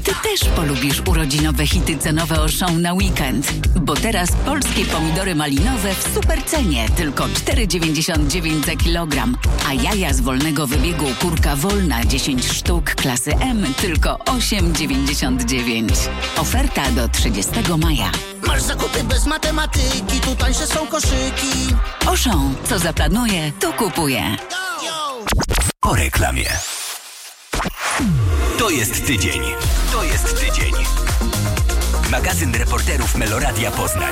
ty też polubisz urodzinowe hity cenowe Auchan na weekend. Bo teraz polskie pomidory malinowe w super cenie, tylko 4,99 za kilogram. A jaja z wolnego wybiegu Kurka Wolna 10 sztuk klasy M tylko 8,99. Oferta do 30 maja. Masz zakupy bez matematyki, tu tańsze są koszyki. Auchan, co zaplanuje, to kupuje. Po reklamie. To jest tydzień. Magazyn reporterów Meloradia Poznań.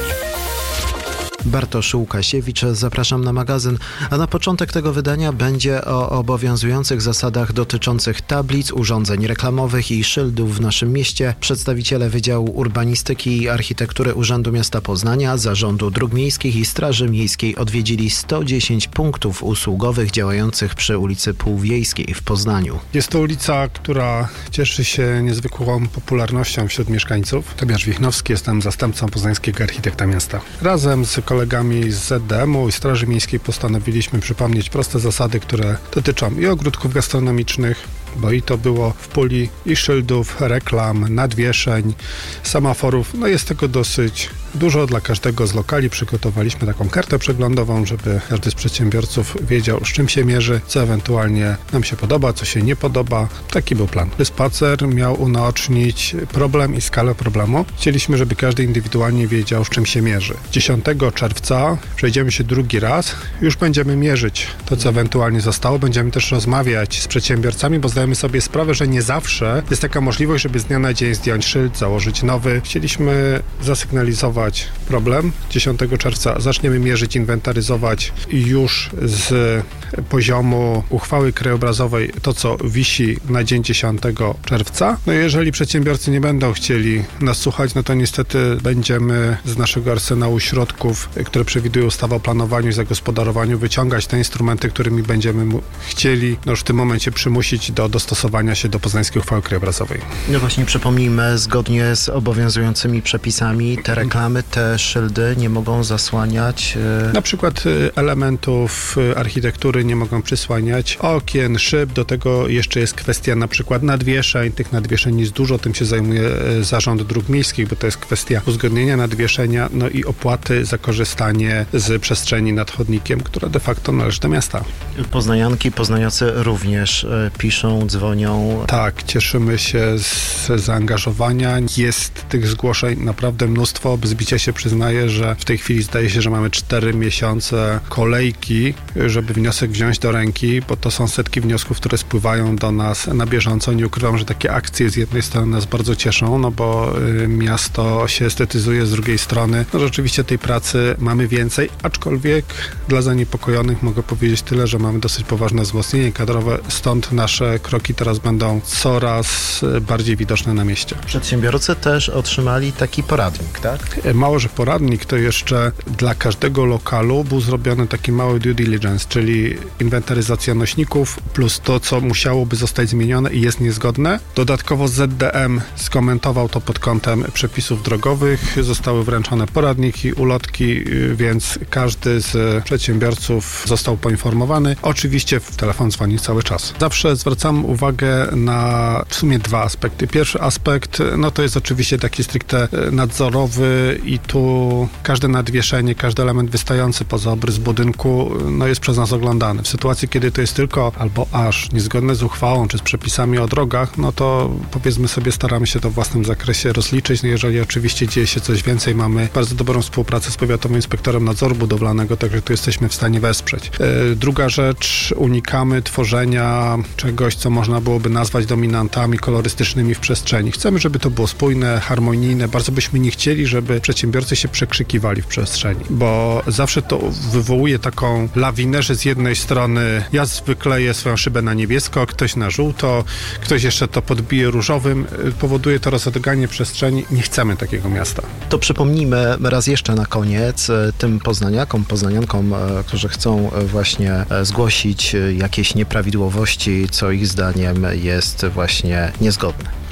Bartosz Łukasiewicz, zapraszam na magazyn, a na początek tego wydania będzie o obowiązujących zasadach dotyczących tablic, urządzeń reklamowych i szyldów w naszym mieście. Przedstawiciele Wydziału Urbanistyki i Architektury Urzędu Miasta Poznania, Zarządu Dróg Miejskich i Straży Miejskiej odwiedzili 110 punktów usługowych działających przy ulicy Półwiejskiej w Poznaniu. Jest to ulica, która cieszy się niezwykłą popularnością wśród mieszkańców. Tobiasz Wichnowski, jestem zastępcą poznańskiego architekta miasta. Razem z kolegami z ZDM-u i Straży Miejskiej postanowiliśmy przypomnieć proste zasady, które dotyczą i ogródków gastronomicznych, bo i to było w puli, i szyldów, reklam, nadwieszeń, semaforów. No jest tego dosyć dużo dla każdego z lokali. Przygotowaliśmy taką kartę przeglądową, żeby każdy z przedsiębiorców wiedział, z czym się mierzy, co ewentualnie nam się podoba, co się nie podoba. Taki był plan. Spacer miał unaocznić problem i skalę problemu. Chcieliśmy, żeby każdy indywidualnie wiedział, z czym się mierzy. 10 czerwca przejdziemy się drugi raz. Już będziemy mierzyć to, co ewentualnie zostało. Będziemy też rozmawiać z przedsiębiorcami, bo zdajemy sobie sprawę, że nie zawsze jest taka możliwość, żeby z dnia na dzień zdjąć szyld, założyć nowy. Chcieliśmy zasygnalizować problem. 10 czerwca zaczniemy mierzyć, inwentaryzować już z poziomu uchwały krajobrazowej to, co wisi na dzień 10 czerwca. No jeżeli przedsiębiorcy nie będą chcieli nas słuchać, no to niestety będziemy z naszego arsenału środków, które przewiduje ustawa o planowaniu i zagospodarowaniu, wyciągać te instrumenty, którymi będziemy chcieli już w tym momencie przymusić do dostosowania się do poznańskiej uchwały krajobrazowej. No właśnie, przypomnijmy, zgodnie z obowiązującymi przepisami te reklamy, te szyldy nie mogą zasłaniać na przykład elementów architektury, nie mogą przysłaniać okien, szyb. Do tego jeszcze jest kwestia na przykład nadwieszeń. Tych nadwieszeń jest dużo, tym się zajmuje Zarząd Dróg Miejskich, bo to jest kwestia uzgodnienia nadwieszenia, no i opłaty za korzystanie z przestrzeni nad chodnikiem, która de facto należy do miasta. Poznanianki, poznaniacy również piszą, dzwonią. Tak, cieszymy się z zaangażowania. Jest tych zgłoszeń naprawdę mnóstwo. Bez bicia się przyznaję, że w tej chwili zdaje się, że mamy 4 miesiące kolejki, żeby wniosek wziąć do ręki, bo to są setki wniosków, które spływają do nas na bieżąco. Nie ukrywam, że takie akcje z jednej strony nas bardzo cieszą, no bo miasto się estetyzuje, z drugiej strony no rzeczywiście tej pracy mamy więcej, aczkolwiek dla zaniepokojonych mogę powiedzieć tyle, że mamy dosyć poważne wzmocnienie kadrowe, stąd nasze kroki teraz będą coraz bardziej widoczne na mieście. Przedsiębiorcy też otrzymali taki poradnik, tak? Mało, że poradnik, to jeszcze dla każdego lokalu był zrobiony taki mały due diligence, czyli inwentaryzacja nośników plus to, co musiałoby zostać zmienione i jest niezgodne. Dodatkowo ZDM skomentował to pod kątem przepisów drogowych. Zostały wręczone poradniki, ulotki, więc każdy z przedsiębiorców został poinformowany. Oczywiście telefon dzwoni cały czas. Zawsze zwracam uwagę na w sumie 2 aspekty. Pierwszy aspekt, no to jest oczywiście taki stricte nadzorowy i tu każde nadwieszenie, każdy element wystający poza obrys budynku, no jest przez nas oglądany. W sytuacji, kiedy to jest tylko albo aż niezgodne z uchwałą czy z przepisami o drogach, no to powiedzmy sobie, staramy się to w własnym zakresie rozliczyć. No jeżeli oczywiście dzieje się coś więcej, mamy bardzo dobrą współpracę z powiatowym inspektorem nadzoru budowlanego, także tu jesteśmy w stanie wesprzeć. Druga rzecz, unikamy tworzenia czegoś, co można byłoby nazwać dominantami kolorystycznymi w przestrzeni. Chcemy, żeby to było spójne, harmonijne. Bardzo byśmy nie chcieli, żeby przedsiębiorcy się przekrzykiwali w przestrzeni, bo zawsze to wywołuje taką lawinę, że z jednej strony ja wykleję swoją szybę na niebiesko, ktoś na żółto, ktoś jeszcze to podbije różowym. Powoduje to rozedrganie przestrzeni. Nie chcemy takiego miasta. To przypomnijmy raz jeszcze na koniec tym poznaniakom, poznaniankom, którzy chcą właśnie zgłosić jakieś nieprawidłowości, co ich zdaniem jest właśnie niezgodne.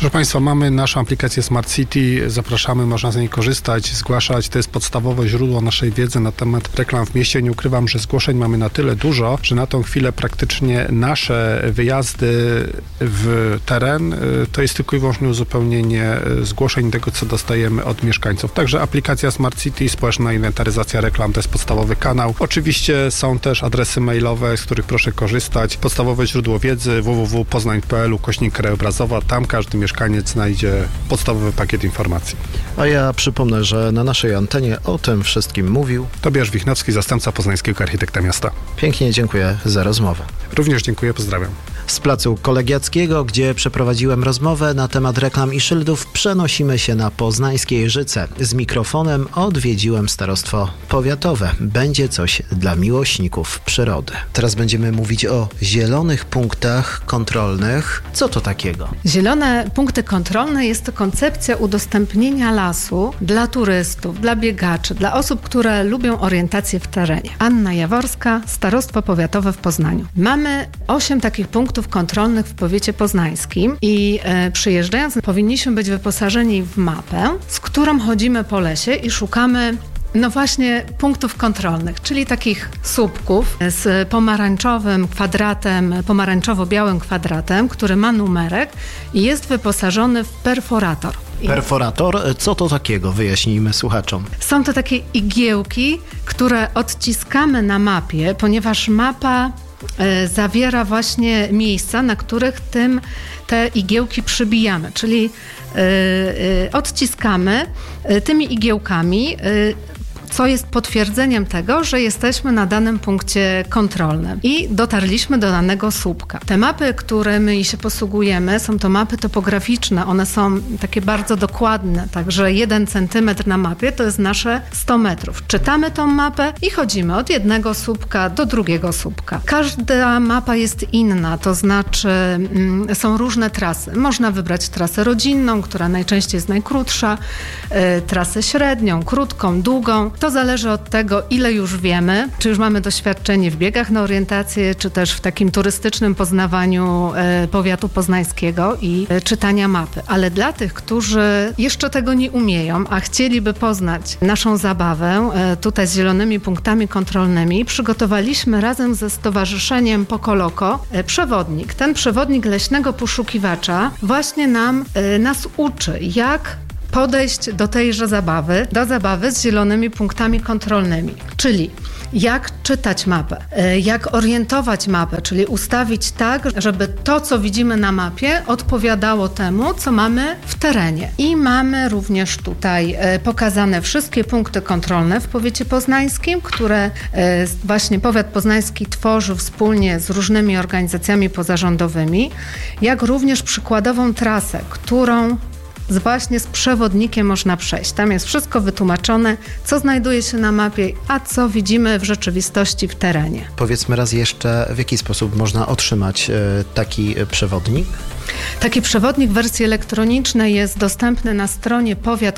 Proszę Państwa, mamy naszą aplikację Smart City, zapraszamy, można z niej korzystać, zgłaszać. To jest podstawowe źródło naszej wiedzy na temat reklam w mieście. Nie ukrywam, że zgłoszeń mamy na tyle dużo, że na tą chwilę praktycznie nasze wyjazdy w teren to jest tylko i wyłącznie uzupełnienie zgłoszeń tego, co dostajemy od mieszkańców. Także aplikacja Smart City, społeczna inwentaryzacja reklam to jest podstawowy kanał. Oczywiście są też adresy mailowe, z których proszę korzystać. Podstawowe źródło wiedzy www.poznań.pl/krajobrazowa. Tam każdy mieszkaniec znajdzie podstawowy pakiet informacji. A ja przypomnę, że na naszej antenie o tym wszystkim mówił Tobiasz Wichnowski, zastępca poznańskiego architekta miasta. Pięknie dziękuję za rozmowę. Również dziękuję, pozdrawiam. Z Placu Kolegiackiego, gdzie przeprowadziłem rozmowę na temat reklam i szyldów, przenosimy się na poznańskie Jeżyce. Z mikrofonem odwiedziłem starostwo powiatowe. Będzie coś dla miłośników przyrody. Teraz będziemy mówić o zielonych punktach kontrolnych. Co to takiego? Zielone punkty kontrolne jest to koncepcja udostępnienia lasu dla turystów, dla biegaczy, dla osób, które lubią orientację w terenie. Anna Jaworska, Starostwo Powiatowe w Poznaniu. Mamy 8 takich punktów kontrolnych w powiecie poznańskim i przyjeżdżając powinniśmy być wyposażeni w mapę, z którą chodzimy po lesie i szukamy właśnie punktów kontrolnych, czyli takich słupków z pomarańczowym kwadratem, pomarańczowo-białym kwadratem, który ma numerek i jest wyposażony w perforator. Perforator? Co to takiego? Wyjaśnijmy słuchaczom. Są to takie igiełki, które odciskamy na mapie, ponieważ mapa zawiera właśnie miejsca, na których te igiełki przybijamy, czyli odciskamy tymi igiełkami, co jest potwierdzeniem tego, że jesteśmy na danym punkcie kontrolnym i dotarliśmy do danego słupka. Te mapy, którymi się posługujemy, są to mapy topograficzne. One są takie bardzo dokładne, także 1 centymetr na mapie to jest nasze 100 metrów. Czytamy tą mapę i chodzimy od jednego słupka do drugiego słupka. Każda mapa jest inna, to znaczy są różne trasy. Można wybrać trasę rodzinną, która najczęściej jest najkrótsza, trasę średnią, krótką, długą. To zależy od tego, ile już wiemy, czy już mamy doświadczenie w biegach na orientację, czy też w takim turystycznym poznawaniu powiatu poznańskiego i czytania mapy. Ale dla tych, którzy jeszcze tego nie umieją, a chcieliby poznać naszą zabawę tutaj z zielonymi punktami kontrolnymi, przygotowaliśmy razem ze Stowarzyszeniem Pokoloko przewodnik. Ten przewodnik leśnego poszukiwacza właśnie nas uczy, jak podejść do tejże zabawy, do zabawy z zielonymi punktami kontrolnymi, czyli jak czytać mapę, jak orientować mapę, czyli ustawić tak, żeby to, co widzimy na mapie, odpowiadało temu, co mamy w terenie. I mamy również tutaj pokazane wszystkie punkty kontrolne w powiecie poznańskim, które właśnie powiat poznański tworzył wspólnie z różnymi organizacjami pozarządowymi, jak również przykładową trasę, którą właśnie z przewodnikiem można przejść. Tam jest wszystko wytłumaczone, co znajduje się na mapie, a co widzimy w rzeczywistości w terenie. Powiedzmy raz jeszcze, w jaki sposób można otrzymać taki przewodnik? Taki przewodnik w wersji elektronicznej jest dostępny na stronie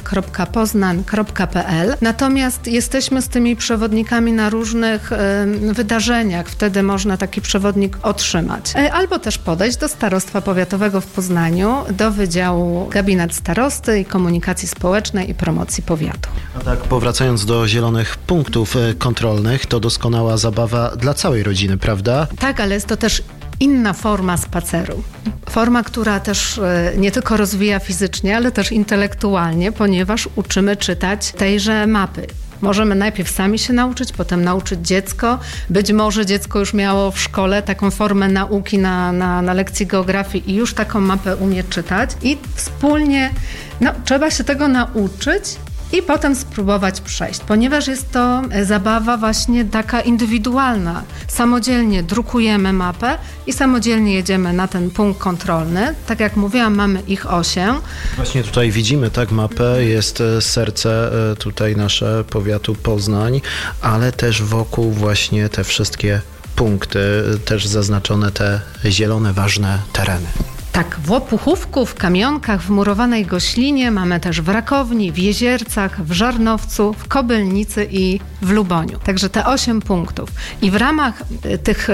powiat.poznań.pl. Natomiast jesteśmy z tymi przewodnikami na różnych wydarzeniach. Wtedy można taki przewodnik otrzymać. Albo też podejść do Starostwa Powiatowego w Poznaniu, do Wydziału Gabinet Starosty i Komunikacji Społecznej i Promocji Powiatu. A tak, powracając do zielonych punktów kontrolnych, to doskonała zabawa dla całej rodziny, prawda? Tak, ale jest to też inna forma spaceru. Forma, która też nie tylko rozwija fizycznie, ale też intelektualnie, ponieważ uczymy czytać tejże mapy. Możemy najpierw sami się nauczyć, potem nauczyć dziecko. Być może dziecko już miało w szkole taką formę nauki na lekcji geografii i już taką mapę umie czytać. I wspólnie trzeba się tego nauczyć i potem spróbować przejść, ponieważ jest to zabawa właśnie taka indywidualna. Samodzielnie drukujemy mapę i samodzielnie jedziemy na ten punkt kontrolny. Tak jak mówiłam, mamy ich 8. Właśnie tutaj widzimy mapę, jest serce tutaj nasze powiatu Poznań, ale też wokół właśnie te wszystkie punkty, też zaznaczone te zielone, ważne tereny. Tak, w Łopuchówku, w Kamionkach, w Murowanej Goślinie, mamy też w Rakowni, w Jeziercach, w Żarnowcu, w Kobylnicy i w Luboniu. Także te 8 punktów. I w ramach tych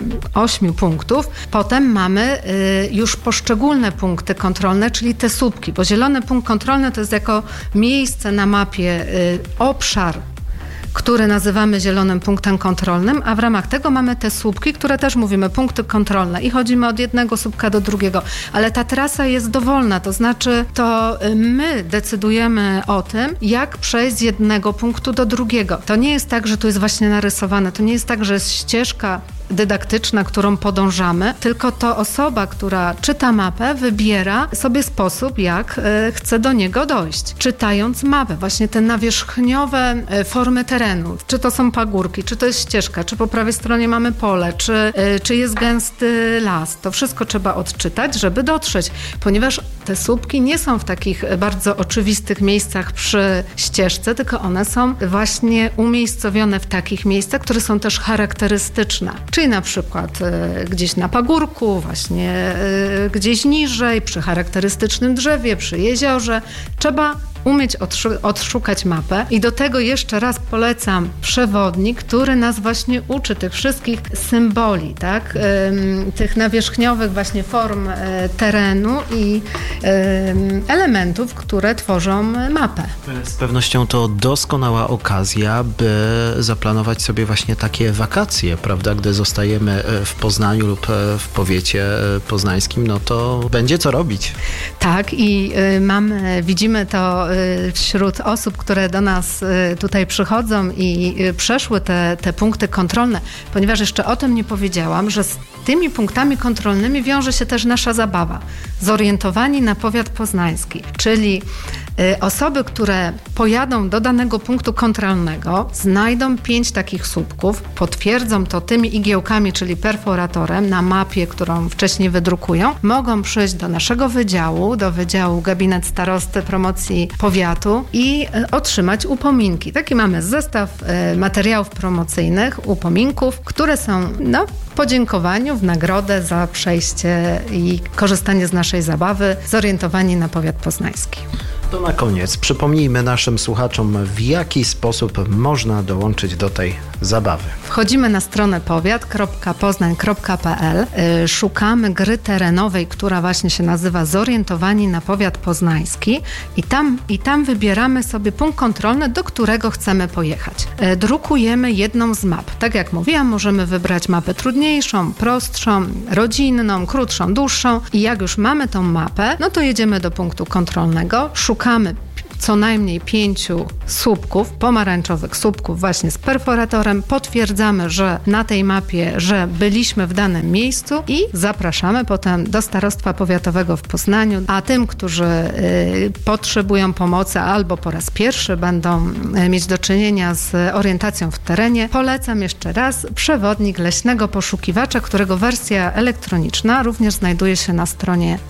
8 punktów potem mamy już poszczególne punkty kontrolne, czyli te słupki, bo zielony punkt kontrolny to jest jako miejsce na mapie obszar, który nazywamy zielonym punktem kontrolnym, a w ramach tego mamy te słupki, które też mówimy punkty kontrolne i chodzimy od jednego słupka do drugiego, ale ta trasa jest dowolna, to znaczy to my decydujemy o tym, jak przejść z jednego punktu do drugiego. To nie jest tak, że tu jest właśnie narysowane, to nie jest tak, że jest ścieżka dydaktyczna, którą podążamy, tylko to osoba, która czyta mapę, wybiera sobie sposób, jak chce do niego dojść. Czytając mapę, właśnie te nawierzchniowe formy terenu, czy to są pagórki, czy to jest ścieżka, czy po prawej stronie mamy pole, czy jest gęsty las. To wszystko trzeba odczytać, żeby dotrzeć, ponieważ te słupki nie są w takich bardzo oczywistych miejscach przy ścieżce, tylko one są właśnie umiejscowione w takich miejscach, które są też charakterystyczne. Czyli na przykład gdzieś na pagórku, właśnie gdzieś niżej, przy charakterystycznym drzewie, przy jeziorze. Trzeba umieć odszukać mapę i do tego jeszcze raz polecam przewodnik, który nas właśnie uczy tych wszystkich symboli, tak? Tych nawierzchniowych właśnie form terenu i elementów, które tworzą mapę. Z pewnością to doskonała okazja, by zaplanować sobie właśnie takie wakacje, prawda? Gdy zostajemy w Poznaniu lub w powiecie poznańskim, no to będzie co robić. Tak i widzimy to wśród osób, które do nas tutaj przychodzą i przeszły te punkty kontrolne, ponieważ jeszcze o tym nie powiedziałam, że z tymi punktami kontrolnymi wiąże się też nasza zabawa. Zorientowanie na powiat poznański, czyli osoby, które pojadą do danego punktu kontrolnego, znajdą 5 takich słupków, potwierdzą to tymi igiełkami, czyli perforatorem na mapie, którą wcześniej wydrukują, mogą przyjść do naszego wydziału, do Wydziału Gabinet Starosty Promocji Powiatu i otrzymać upominki. Taki mamy zestaw materiałów promocyjnych, upominków, które są w podziękowaniu, w nagrodę za przejście i korzystanie z naszej zabawy, zorientowanie na powiat poznański. To na koniec przypomnijmy naszym słuchaczom, w jaki sposób można dołączyć do tej zabawy. Wchodzimy na stronę powiat.poznań.pl, szukamy gry terenowej, która właśnie się nazywa Zorientowanie na powiat poznański i tam wybieramy sobie punkt kontrolny, do którego chcemy pojechać. Drukujemy jedną z map. Tak jak mówiłam, możemy wybrać mapę trudniejszą, prostszą, rodzinną, krótszą, dłuższą i jak już mamy tą mapę, no to jedziemy do punktu kontrolnego, szukamy co najmniej 5 słupków, pomarańczowych słupków właśnie z perforatorem. Potwierdzamy, że na tej mapie, że byliśmy w danym miejscu i zapraszamy potem do Starostwa Powiatowego w Poznaniu. A tym, którzy potrzebują pomocy albo po raz pierwszy będą mieć do czynienia z orientacją w terenie, polecam jeszcze raz przewodnik leśnego poszukiwacza, którego wersja elektroniczna również znajduje się na stronie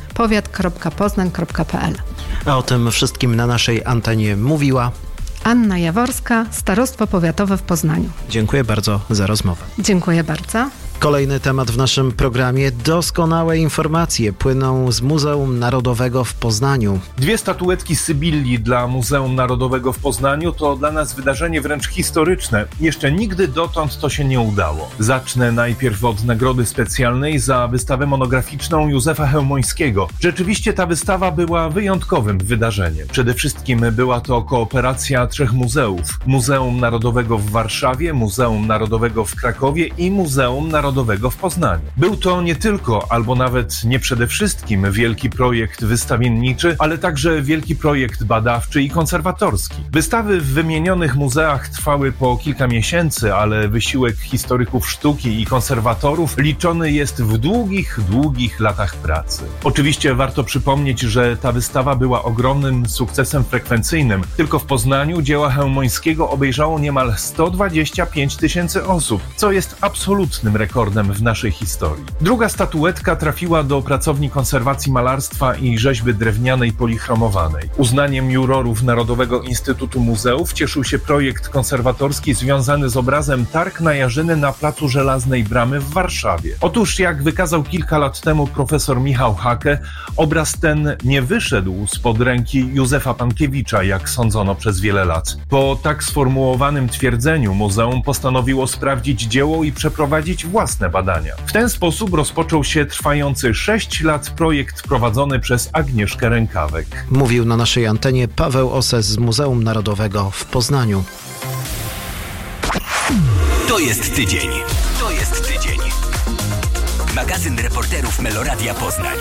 powiat.poznań.pl. A o tym wszystkim na naszej antenie mówiła Anna Jaworska, Starostwo Powiatowe w Poznaniu. Dziękuję bardzo za rozmowę. Dziękuję bardzo. Kolejny temat w naszym programie. Doskonałe informacje płyną z Muzeum Narodowego w Poznaniu. 2 statuetki Sybilli dla Muzeum Narodowego w Poznaniu to dla nas wydarzenie wręcz historyczne. Jeszcze nigdy dotąd to się nie udało. Zacznę najpierw od nagrody specjalnej za wystawę monograficzną Józefa Chełmońskiego. Rzeczywiście ta wystawa była wyjątkowym wydarzeniem. Przede wszystkim była to kooperacja 3 muzeów. Muzeum Narodowego w Warszawie, Muzeum Narodowego w Krakowie i Muzeum Narodowego w Poznaniu. Był to nie tylko, albo nawet nie przede wszystkim wielki projekt wystawienniczy, ale także wielki projekt badawczy i konserwatorski. Wystawy w wymienionych muzeach trwały po kilka miesięcy, ale wysiłek historyków sztuki i konserwatorów liczony jest w długich latach pracy. Oczywiście warto przypomnieć, że ta wystawa była ogromnym sukcesem frekwencyjnym. Tylko w Poznaniu dzieła Chełmońskiego obejrzało niemal 125 000 osób, co jest absolutnym rekordem rekordem w naszej historii. Druga statuetka trafiła do pracowni konserwacji malarstwa i rzeźby drewnianej polichromowanej. Uznaniem jurorów Narodowego Instytutu Muzeów cieszył się projekt konserwatorski związany z obrazem Targ na Jarzyny na placu Żelaznej Bramy w Warszawie. Otóż, jak wykazał kilka lat temu profesor Michał Hake, obraz ten nie wyszedł spod ręki Józefa Pankiewicza, jak sądzono przez wiele lat. Po tak sformułowanym twierdzeniu muzeum postanowiło sprawdzić dzieło i przeprowadzić własne badania. W ten sposób rozpoczął się trwający 6 lat projekt prowadzony przez Agnieszkę Rękawek. Mówił na naszej antenie Paweł Oses z Muzeum Narodowego w Poznaniu. To jest tydzień. To jest tydzień. Magazyn reporterów Meloradia Poznań.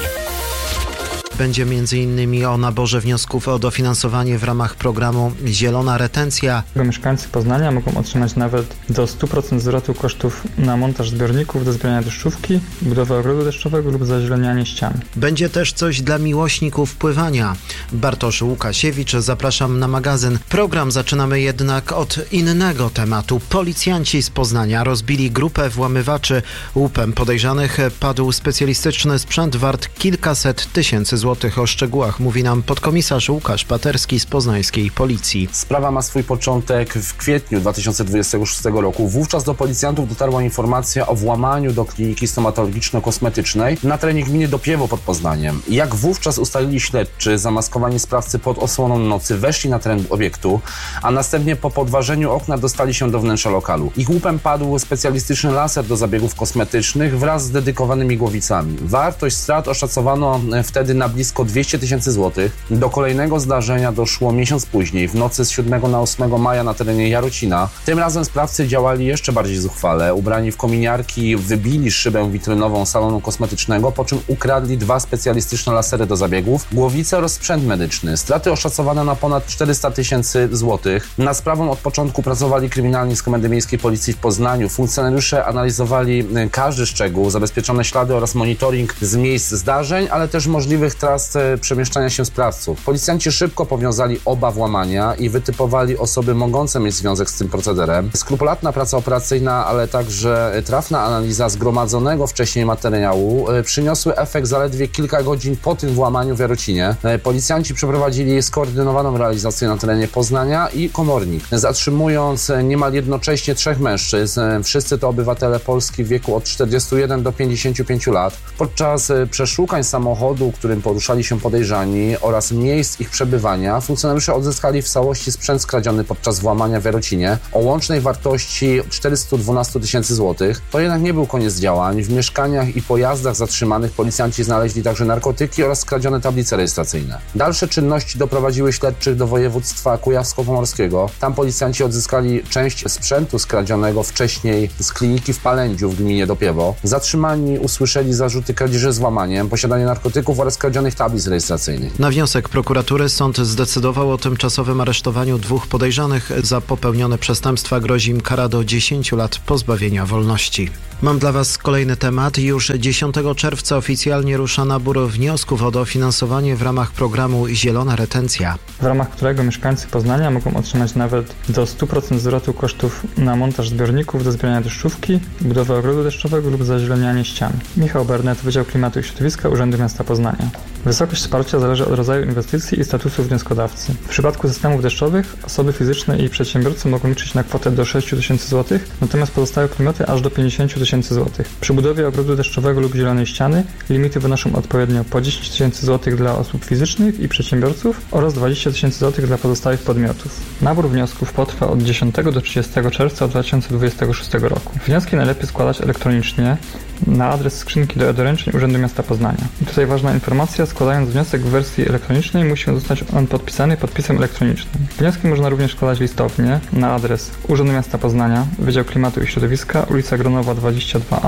Będzie m.in. o naborze wniosków o dofinansowanie w ramach programu Zielona Retencja. Mieszkańcy Poznania mogą otrzymać nawet do 100% zwrotu kosztów na montaż zbiorników do zbierania deszczówki, budowę ogrodu deszczowego lub zazielenianie ścian. Będzie też coś dla miłośników pływania. Bartosz Łukasiewicz, zapraszam na magazyn. Program zaczynamy jednak od innego tematu. Policjanci z Poznania rozbili grupę włamywaczy. Łupem podejrzanych padł specjalistyczny sprzęt wart kilkaset tysięcy złotych. O szczegółach mówi nam podkomisarz Łukasz Paterski z poznańskiej policji. Sprawa ma swój początek w kwietniu 2026 roku. Wówczas do policjantów dotarła informacja o włamaniu do kliniki stomatologiczno-kosmetycznej na terenie gminy Dopiewo pod Poznaniem. Jak wówczas ustalili śledczy, zamaskowani sprawcy pod osłoną nocy weszli na teren obiektu, a następnie po podważeniu okna dostali się do wnętrza lokalu. Ich łupem padł specjalistyczny laser do zabiegów kosmetycznych wraz z dedykowanymi głowicami. Wartość strat oszacowano wtedy na blisko 200 tysięcy złotych. Do kolejnego zdarzenia doszło miesiąc później, w nocy z 7 na 8 maja na terenie Jarocina. Tym razem sprawcy działali jeszcze bardziej zuchwale. Ubrani w kominiarki wybili szybę witrynową salonu kosmetycznego, po czym ukradli 2 specjalistyczne lasery do zabiegów, głowicę oraz sprzęt medyczny. Straty oszacowane na ponad 400 tysięcy złotych. Nad sprawą od początku pracowali kryminalni z Komendy Miejskiej Policji w Poznaniu. Funkcjonariusze analizowali każdy szczegół, zabezpieczone ślady oraz monitoring z miejsc zdarzeń, ale też możliwych tras przemieszczania się sprawców. Policjanci szybko powiązali oba włamania i wytypowali osoby mogące mieć związek z tym procederem. Skrupulatna praca operacyjna, ale także trafna analiza zgromadzonego wcześniej materiału przyniosły efekt zaledwie kilka godzin po tym włamaniu w Jarocinie. Policjanci przeprowadzili skoordynowaną realizację na terenie Poznania i komornik, zatrzymując niemal jednocześnie 3 mężczyzn. Wszyscy to obywatele Polski w wieku od 41 do 55 lat. Podczas przeszukań samochodu, którym poruszali się podejrzani oraz miejsc ich przebywania, funkcjonariusze odzyskali w całości sprzęt skradziony podczas włamania w Jarocinie o łącznej wartości 412 tysięcy złotych. To jednak nie był koniec działań. W mieszkaniach i pojazdach zatrzymanych policjanci znaleźli także narkotyki oraz skradzione tablice rejestracyjne. Dalsze czynności doprowadziły śledczych do województwa kujawsko-pomorskiego. Tam policjanci odzyskali część sprzętu skradzionego wcześniej z kliniki w Palędziu w gminie Dopiewo. Zatrzymani usłyszeli zarzuty kradzieży z włamaniem, posiadanie narkotyków oraz kradzionych tablic rejestracyjnych. Na wniosek prokuratury sąd zdecydował o tymczasowym aresztowaniu 2 podejrzanych. Za popełnione przestępstwa grozi im kara do 10 lat pozbawienia wolności. Mam dla Was kolejny temat. Już 10 czerwca oficjalnie rusza nabór wniosków o dofinansowanie w ramach programu Zielona Retencja, w ramach którego mieszkańcy Poznania mogą otrzymać nawet do 100% zwrotu kosztów na montaż zbiorników do zbierania deszczówki, budowę ogrodu deszczowego lub zazielenianie ścian. Michał Bernet, Wydział Klimatu i Środowiska Urzędu Miasta Poznania. Wysokość wsparcia zależy od rodzaju inwestycji i statusu wnioskodawcy. W przypadku systemów deszczowych osoby fizyczne i przedsiębiorcy mogą liczyć na kwotę do 6 tysięcy złotych, natomiast pozostałe podmioty aż do 50 tysięcy złotych. Przy budowie ogrodu deszczowego lub zielonej ściany limity wynoszą odpowiednio po 10 tysięcy złotych dla osób fizycznych i przedsiębiorców oraz 20 tysięcy złotych dla pozostałych podmiotów. Nabór wniosków potrwa od 10 do 30 czerwca 2026 roku. Wnioski najlepiej składać elektronicznie na adres skrzynki do e-doręczeń Urzędu Miasta Poznania. I tutaj ważna informacja, składając wniosek w wersji elektronicznej musi zostać on podpisany podpisem elektronicznym. Wnioski można również składać listownie na adres Urzędu Miasta Poznania, Wydział Klimatu i Środowiska, ulica Gronowa 22A,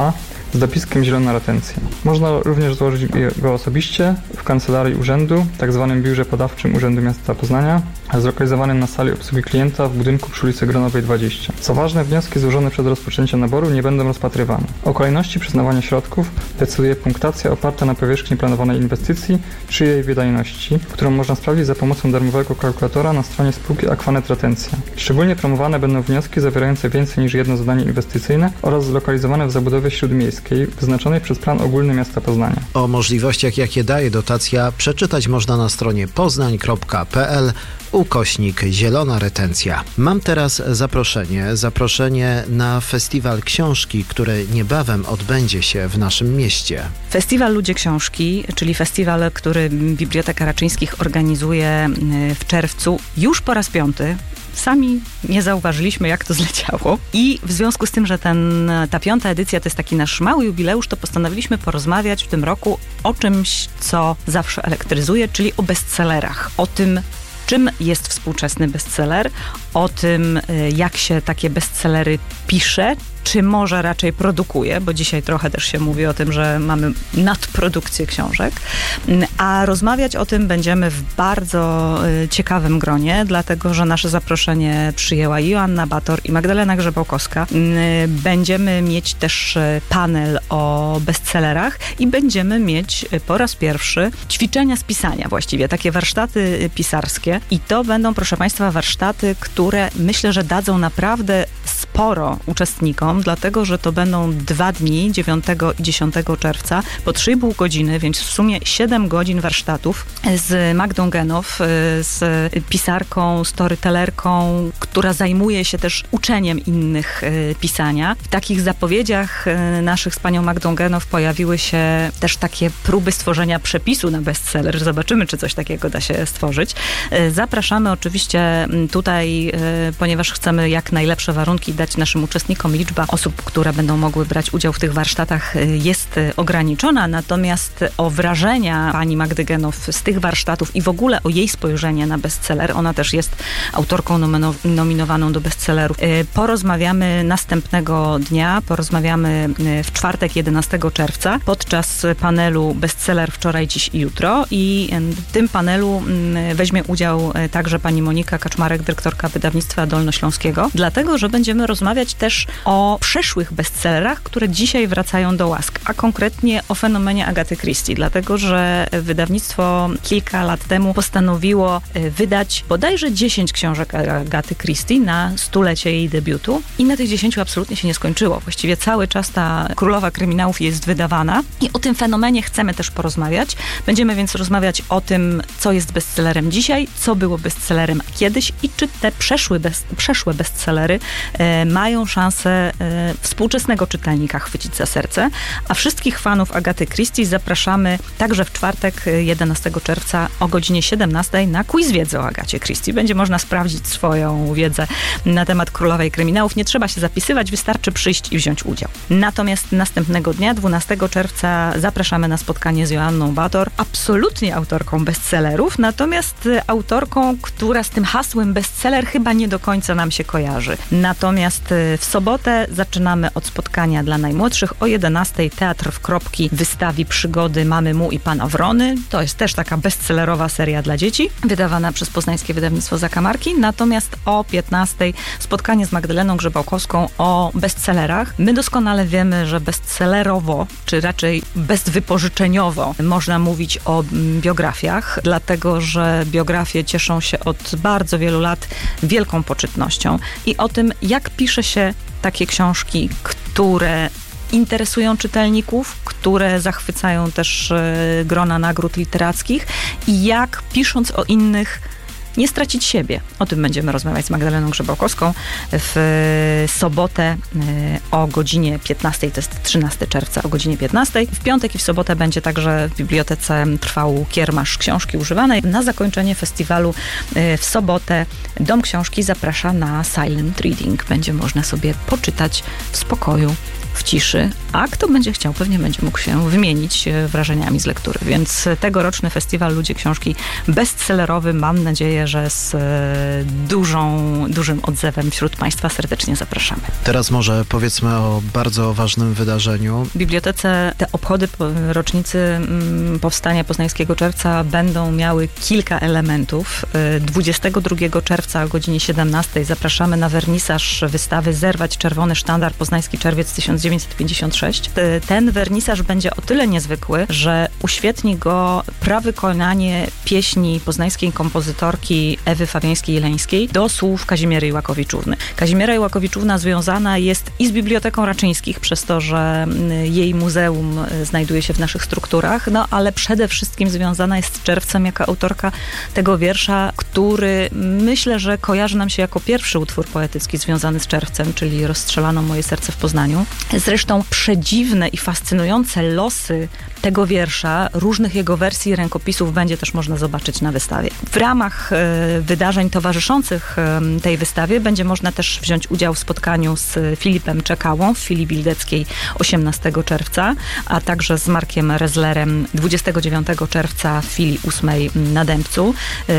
z dopiskiem zielona retencja. Można również złożyć go osobiście w kancelarii urzędu, tzw. biurze podawczym Urzędu Miasta Poznania, zlokalizowanym na sali obsługi klienta w budynku przy ulicy Gronowej 20. Co ważne, wnioski złożone przed rozpoczęciem naboru nie będą rozpatrywane. O kolejności przyznawania środków decyduje punktacja oparta na powierzchni planowanej inwestycji czy jej wydajności, którą można sprawdzić za pomocą darmowego kalkulatora na stronie spółki Aquanet Retencja. Szczególnie promowane będą wnioski zawierające więcej niż jedno zadanie inwestycyjne oraz zlokalizowane w zabudowie śródmiejskiej wyznaczonej przez plan ogólny miasta Poznania. O możliwościach, jakie daje dotacja, przeczytać można na stronie poznań.pl/zielona retencja. Mam teraz zaproszenie na festiwal książki, który niebawem odbędzie się w naszym mieście. Festiwal Ludzie Książki, czyli festiwal, który Biblioteka Raczyńskich organizuje w czerwcu już po raz 5. Sami nie zauważyliśmy, jak to zleciało. I w związku z tym, że ta 5. edycja to jest taki nasz mały jubileusz, to postanowiliśmy porozmawiać w tym roku o czymś, co zawsze elektryzuje, czyli o bestsellerach. O tym, czym jest współczesny bestseller, o tym, jak się takie bestsellery pisze, czy może raczej produkuje, bo dzisiaj trochę też się mówi o tym, że mamy nadprodukcję książek, a rozmawiać o tym będziemy w bardzo ciekawym gronie, dlatego, że nasze zaproszenie przyjęła i Joanna Bator, i Magdalena Grzebałkowska. Będziemy mieć też panel o bestsellerach i będziemy mieć po raz pierwszy ćwiczenia z pisania właściwie, takie warsztaty pisarskie i to będą, proszę Państwa, warsztaty, które myślę, że dadzą naprawdę sporo uczestnikom, dlatego, że to będą 2 dni, 9 i 10 czerwca, po 3,5 godziny, więc w sumie 7 godzin warsztatów z Magdą Genow, z pisarką, storytellerką, która zajmuje się też uczeniem innych pisania. W takich zapowiedziach naszych z panią Magdą Genow pojawiły się też takie próby stworzenia przepisu na bestseller. Zobaczymy, czy coś takiego da się stworzyć. Zapraszamy oczywiście tutaj, ponieważ chcemy jak najlepsze warunki dać naszym uczestnikom. Liczba osób, które będą mogły brać udział w tych warsztatach jest ograniczona, natomiast o wrażenia pani Magdy Genow z tych warsztatów i w ogóle o jej spojrzenie na bestseller, ona też jest autorką nominowaną do bestsellerów, porozmawiamy następnego dnia, porozmawiamy w czwartek 11 czerwca podczas panelu Bestseller wczoraj, dziś i jutro i w tym panelu weźmie udział także pani Monika Kaczmarek, dyrektorka wydawnictwa dolnośląskiego, dlatego, że będziemy rozmawiać też o przeszłych bestsellerach, które dzisiaj wracają do łask, a konkretnie o fenomenie Agaty Christie, dlatego, że wydawnictwo kilka lat temu postanowiło wydać bodajże 10 książek Agaty Christie na 100-lecie jej debiutu i na tych 10 absolutnie się nie skończyło. Właściwie cały czas ta królowa kryminałów jest wydawana i o tym fenomenie chcemy też porozmawiać. Będziemy więc rozmawiać o tym, co jest bestsellerem dzisiaj, co było bestsellerem kiedyś i czy te przeszłe bestsellery mają szansę współczesnego czytelnika chwycić za serce, a wszystkich fanów Agaty Christie zapraszamy także w czwartek 11 czerwca o godzinie 17 na quiz wiedzy o Agacie Christie. Będzie można sprawdzić swoją wiedzę na temat królowej kryminałów. Nie trzeba się zapisywać, wystarczy przyjść i wziąć udział. Natomiast następnego dnia, 12 czerwca, zapraszamy na spotkanie z Joanną Bator, absolutnie autorką bestsellerów, natomiast autorką, która z tym hasłem bestseller chyba nie do końca nam się kojarzy. Natomiast w sobotę zaczynamy od spotkania dla najmłodszych. O 11 Teatr w Kropki wystawi przygody Mamy Mu i Pana Wrony. To jest też taka bestsellerowa seria dla dzieci, wydawana przez poznańskie wydawnictwo Zakamarki. Natomiast o 15 spotkanie z Magdaleną Grzebałkowską o bestsellerach. My doskonale wiemy, że bestsellerowo, czy raczej bezwypożyczeniowo można mówić o biografiach, dlatego, że biografie cieszą się od bardzo wielu lat wielką poczytnością i o tym, jak pisze się takie książki, które interesują czytelników, które zachwycają też grona nagród literackich i jak pisząc o innych nie stracić siebie. O tym będziemy rozmawiać z Magdaleną Grzebałkowską w sobotę o godzinie 15, to jest 13 czerwca o godzinie 15. W piątek i w sobotę będzie także w bibliotece trwał kiermasz książki używanej. Na zakończenie festiwalu w sobotę Dom Książki zaprasza na silent reading. Będzie można sobie poczytać w spokoju w ciszy, a kto będzie chciał, pewnie będzie mógł się wymienić wrażeniami z lektury. Więc tegoroczny festiwal Ludzie Książki bestsellerowy, mam nadzieję, że z dużym odzewem wśród Państwa serdecznie zapraszamy. Teraz może powiedzmy o bardzo ważnym wydarzeniu. W bibliotece te obchody rocznicy powstania Poznańskiego Czerwca będą miały kilka elementów. 22 czerwca o godzinie 17 zapraszamy na wernisaż wystawy Zerwać Czerwony Sztandar Poznański Czerwiec 1956. Ten wernisaż będzie o tyle niezwykły, że uświetni go prawykonanie pieśni poznańskiej kompozytorki Ewy Fabiańskiej-Jeleńskiej do słów Kazimiery Łakowiczówny. Kazimiera Łakowiczówna związana jest i z Biblioteką Raczyńskich, przez to, że jej muzeum znajduje się w naszych strukturach, no ale przede wszystkim związana jest z Czerwcem jako autorka tego wiersza, który myślę, że kojarzy nam się jako pierwszy utwór poetycki związany z Czerwcem, czyli Rozstrzelano moje serce w Poznaniu. Zresztą przedziwne i fascynujące losy tego wiersza, różnych jego wersji i rękopisów będzie też można zobaczyć na wystawie. W ramach wydarzeń towarzyszących tej wystawie będzie można też wziąć udział w spotkaniu z Filipem Czekałą w filii Bildeckiej 18 czerwca, a także z Markiem Rezlerem 29 czerwca w filii 8 na Dębcu.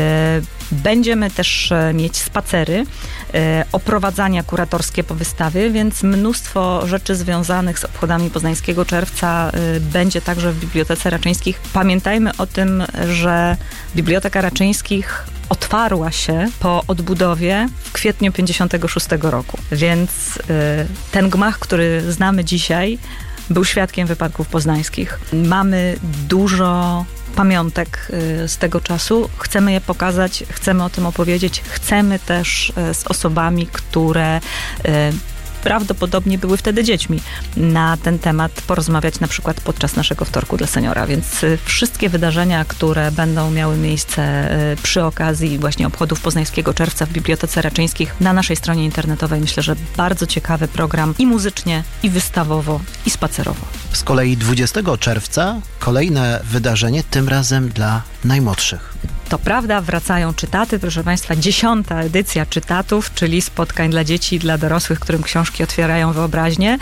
Będziemy też mieć spacery, oprowadzania kuratorskie po wystawie, więc mnóstwo rzeczy związanych z obchodami Poznańskiego Czerwca będzie także w Bibliotece Raczyńskich. Pamiętajmy o tym, że Biblioteka Raczyńskich otwarła się po odbudowie w kwietniu 56 roku, więc ten gmach, który znamy dzisiaj, był świadkiem wypadków poznańskich. Mamy dużo pamiątek z tego czasu. Chcemy je pokazać, chcemy o tym opowiedzieć. Chcemy też z osobami, które prawdopodobnie były wtedy dziećmi, na ten temat porozmawiać na przykład podczas naszego wtorku dla seniora. Więc wszystkie wydarzenia, które będą miały miejsce przy okazji właśnie obchodów Poznańskiego Czerwca w Bibliotece Raczyńskich na naszej stronie internetowej, myślę, że bardzo ciekawy program i muzycznie, i wystawowo, i spacerowo. Z kolei 20 czerwca kolejne wydarzenie, tym razem dla najmłodszych. To prawda, wracają czytaty, proszę Państwa, 10. edycja czytatów, czyli spotkań dla dzieci i dla dorosłych, którym książki otwierają wyobraźnię.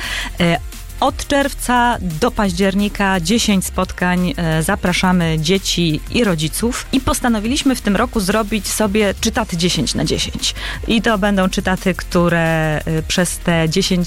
Od czerwca do października 10 spotkań. Zapraszamy dzieci i rodziców i postanowiliśmy w tym roku zrobić sobie czytaty 10/10. I to będą czytaty, które przez te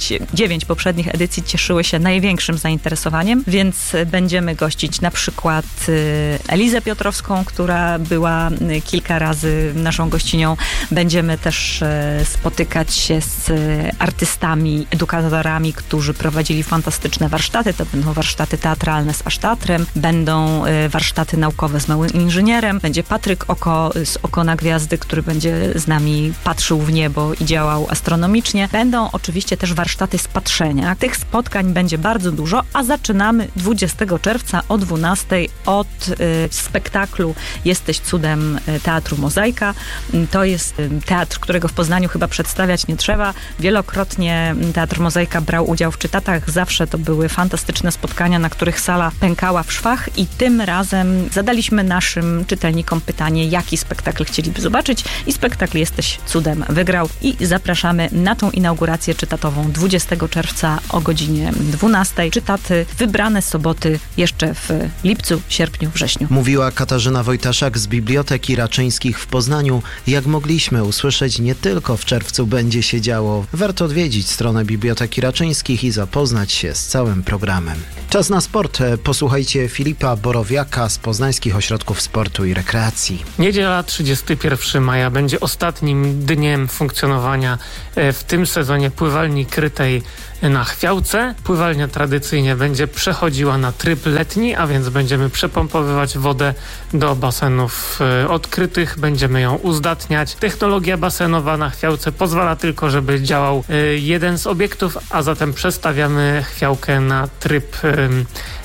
9 poprzednich edycji cieszyły się największym zainteresowaniem, więc będziemy gościć na przykład Elizę Piotrowską, która była kilka razy naszą gościnią. Będziemy też spotykać się z artystami, edukatorami, którzy prowadzili fantastyczne warsztaty. To będą warsztaty teatralne z Asztatrem, będą warsztaty naukowe z Małym Inżynierem, będzie Patryk z Oko na Gwiazdy, który będzie z nami patrzył w niebo i działał astronomicznie. Będą oczywiście też warsztaty z patrzenia. Tych spotkań będzie bardzo dużo, a zaczynamy 20 czerwca o 12 od spektaklu Jesteś cudem Teatru Mozaika. To jest teatr, którego w Poznaniu chyba przedstawiać nie trzeba. Wielokrotnie Teatr Mozaika brał udział w czytatach. Zawsze to były fantastyczne spotkania, na których sala pękała w szwach i tym razem zadaliśmy naszym czytelnikom pytanie, jaki spektakl chcieliby zobaczyć i spektakl Jesteś cudem wygrał i zapraszamy na tą inaugurację czytatową 20 czerwca o godzinie 12. Czytaty wybrane soboty jeszcze w lipcu, sierpniu, wrześniu. Mówiła Katarzyna Wojtaszak z Biblioteki Raczyńskich w Poznaniu. Jak mogliśmy usłyszeć, nie tylko w czerwcu będzie się działo. Warto odwiedzić stronę Biblioteki Raczyńskich i zapoznać się z całym programem. Czas na sport. Posłuchajcie Filipa Borowiaka z Poznańskich Ośrodków Sportu i Rekreacji. Niedziela 31 maja będzie ostatnim dniem funkcjonowania w tym sezonie pływalni krytej na Chwiałce. Pływalnia tradycyjnie będzie przechodziła na tryb letni, a więc będziemy przepompowywać wodę do basenów odkrytych, będziemy ją uzdatniać. Technologia basenowa na Chwiałce pozwala tylko, żeby działał jeden z obiektów, a zatem przestawiamy Chwiałkę na tryb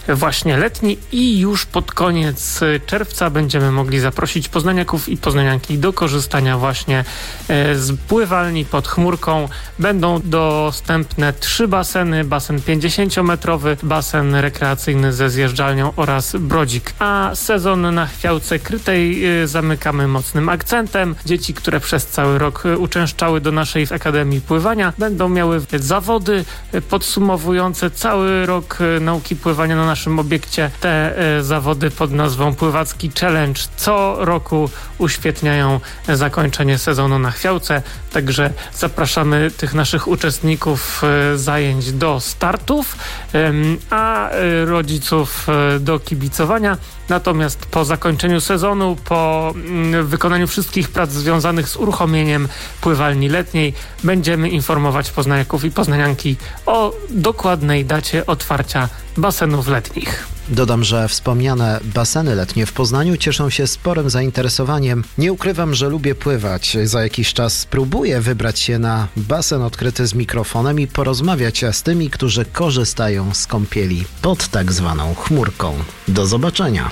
właśnie letni i już pod koniec czerwca będziemy mogli zaprosić poznaniaków i poznanianki do korzystania właśnie z pływalni pod chmurką. Będą dostępne 3 baseny, basen 50-metrowy, basen rekreacyjny ze zjeżdżalnią oraz brodzik. A sezon na Chwiałce Krytej zamykamy mocnym akcentem. Dzieci, które przez cały rok uczęszczały do naszej Akademii Pływania, będą miały zawody podsumowujące cały rok nauki pływania na naszym obiekcie. Te zawody pod nazwą Pływacki Challenge co roku uświetniają zakończenie sezonu na Chwiałce. Także zapraszamy tych naszych uczestników zajęć do startów, a rodziców do kibicowania. Natomiast po zakończeniu sezonu, po wykonaniu wszystkich prac związanych z uruchomieniem pływalni letniej, będziemy informować poznaniaków i poznanianki o dokładnej dacie otwarcia basenów letnich. Dodam, że wspomniane baseny letnie w Poznaniu cieszą się sporym zainteresowaniem. Nie ukrywam, że lubię pływać. Za jakiś czas spróbuję wybrać się na basen odkryty z mikrofonem i porozmawiać z tymi, którzy korzystają z kąpieli pod tak zwaną chmurką. Do zobaczenia.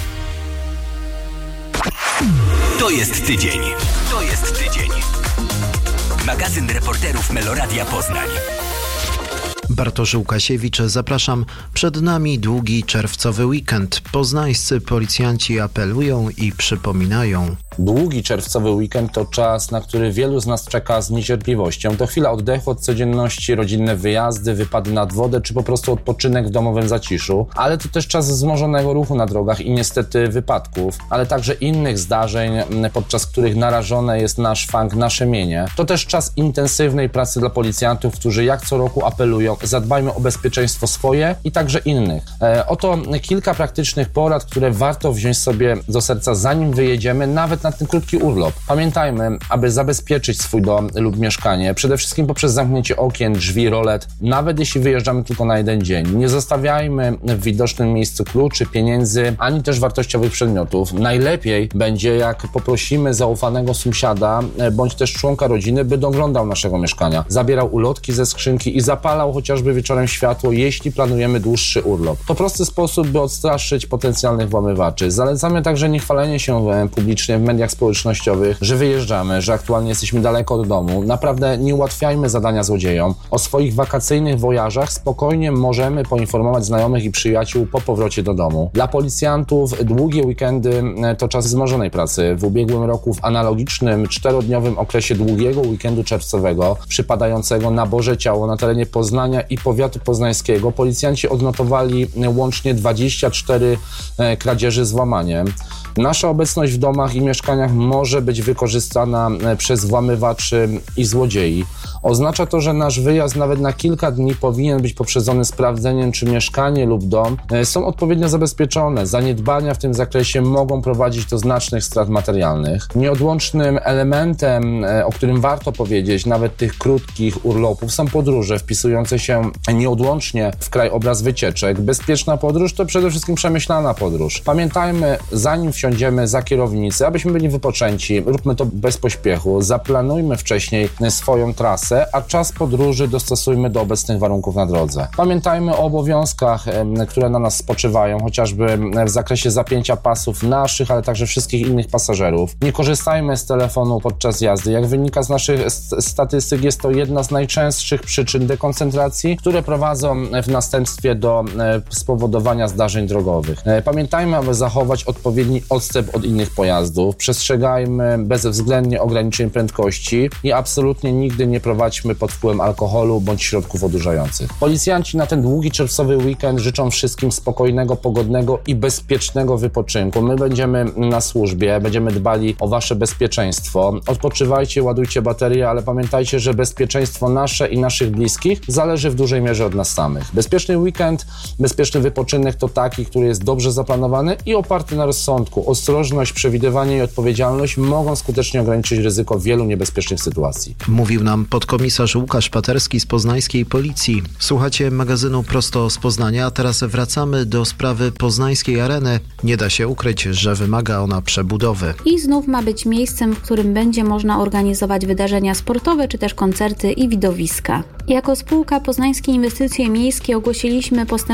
To jest tydzień. To jest tydzień. Magazyn reporterów Meloradia Poznań. Bartosz Łukasiewicz, zapraszam. Przed nami długi czerwcowy weekend. Poznańscy policjanci apelują i przypominają. Długi czerwcowy weekend to czas, na który wielu z nas czeka z niecierpliwością. To chwila oddechu od codzienności, rodzinne wyjazdy, wypady nad wodę, czy po prostu odpoczynek w domowym zaciszu. Ale to też czas wzmożonego ruchu na drogach i niestety wypadków, ale także innych zdarzeń, podczas których narażone jest nasz szwank, nasze mienie. To też czas intensywnej pracy dla policjantów, którzy jak co roku apelują: zadbajmy o bezpieczeństwo swoje i także innych. Oto kilka praktycznych porad, które warto wziąć sobie do serca, zanim wyjedziemy, nawet na ten krótki urlop. Pamiętajmy, aby zabezpieczyć swój dom lub mieszkanie, przede wszystkim poprzez zamknięcie okien, drzwi, rolet, nawet jeśli wyjeżdżamy tylko na jeden dzień. Nie zostawiajmy w widocznym miejscu kluczy, pieniędzy, ani też wartościowych przedmiotów. Najlepiej będzie, jak poprosimy zaufanego sąsiada, bądź też członka rodziny, by doglądał naszego mieszkania. Zabierał ulotki ze skrzynki i zapalał chociażby wieczorem światło, jeśli planujemy dłuższy urlop. To prosty sposób, by odstraszyć potencjalnych włamywaczy. Zalecamy także niechwalenie się publicznie w mediach społecznościowych, że wyjeżdżamy, że aktualnie jesteśmy daleko od domu. Naprawdę nie ułatwiajmy zadania złodziejom. O swoich wakacyjnych wojażach spokojnie możemy poinformować znajomych i przyjaciół po powrocie do domu. Dla policjantów długie weekendy to czas wzmożonej pracy. W ubiegłym roku w analogicznym 4-dniowym okresie długiego weekendu czerwcowego przypadającego na Boże Ciało na terenie Poznania i powiatu poznańskiego policjanci odnotowali łącznie 24 kradzieży z włamaniem. Nasza obecność w domach i mieszkaniach może być wykorzystana przez włamywaczy i złodziei. Oznacza to, że nasz wyjazd nawet na kilka dni powinien być poprzedzony sprawdzeniem, czy mieszkanie lub dom są odpowiednio zabezpieczone. Zaniedbania w tym zakresie mogą prowadzić do znacznych strat materialnych. Nieodłącznym elementem, o którym warto powiedzieć, nawet tych krótkich urlopów, są podróże wpisujące się nieodłącznie w krajobraz wycieczek. Bezpieczna podróż to przede wszystkim przemyślana podróż. Pamiętajmy, zanim wsiądziemy za kierownicę, abyśmy byli wypoczęci, róbmy to bez pośpiechu, zaplanujmy wcześniej swoją trasę, a czas podróży dostosujmy do obecnych warunków na drodze. Pamiętajmy o obowiązkach, które na nas spoczywają, chociażby w zakresie zapięcia pasów naszych, ale także wszystkich innych pasażerów. Nie korzystajmy z telefonu podczas jazdy. Jak wynika z naszych statystyk, jest to jedna z najczęstszych przyczyn dekoncentracji, które prowadzą w następstwie do spowodowania zdarzeń drogowych. Pamiętajmy, aby zachować odpowiedni odstęp od innych pojazdów. Przestrzegajmy bezwzględnie ograniczeń prędkości i absolutnie nigdy nie prowadźmy pod wpływem alkoholu bądź środków odurzających. Policjanci na ten długi czerwcowy weekend życzą wszystkim spokojnego, pogodnego i bezpiecznego wypoczynku. My będziemy na służbie, będziemy dbali o wasze bezpieczeństwo. Odpoczywajcie, ładujcie baterie, ale pamiętajcie, że bezpieczeństwo nasze i naszych bliskich zależy w dużej mierze od nas samych. Bezpieczny weekend, bezpieczny wypoczynek to taki, który jest dobrze zaplanowany i oparty na rozsądku. Ostrożność, przewidywanie i odpowiedzialność mogą skutecznie ograniczyć ryzyko wielu niebezpiecznych sytuacji. Mówił nam podkomisarz Łukasz Paterski z poznańskiej policji. Słuchacie magazynu Prosto z Poznania, a teraz wracamy do sprawy poznańskiej areny. Nie da się ukryć, że wymaga ona przebudowy. I znów ma być miejscem, w którym będzie można organizować wydarzenia sportowe, czy też koncerty i widowiska. Jako spółka Poznańskie Inwestycje Miejskie ogłosiliśmy